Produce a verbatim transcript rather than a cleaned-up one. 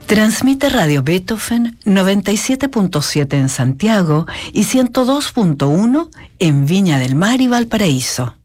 Transmite Radio Beethoven noventa y siete punto siete en Santiago y ciento dos punto uno en Viña del Mar y Valparaíso.